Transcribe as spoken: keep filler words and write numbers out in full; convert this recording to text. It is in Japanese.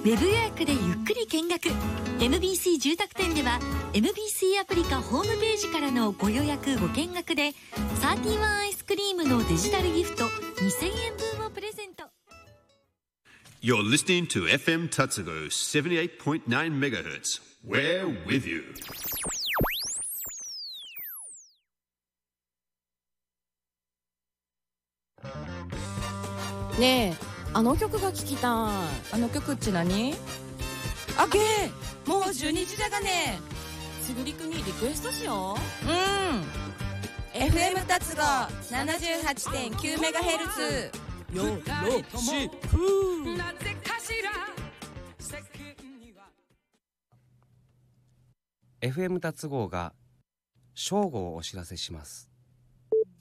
ウェブ予約でゆっくり見学。 エムビーシー 住宅店では エムビーシー アプリかホームページからのご予約ご見学でサーティワンアイスクリームのデジタルギフトにせんえん分をプレゼント。 You're listening to エフエム Tatsugo seventy-eight point nine megahertz. We're with you. ねえ、あの曲が聴きたい。 あの曲っち何？ あげー、もうじゅうにじだがね。すぐりくにリクエストしよう。 うん。 エフエム 達合 ななじゅうはちてんきゅうメガヘルツ。よろしく。 なぜかしらエフエム 達合が正午をお知らせします。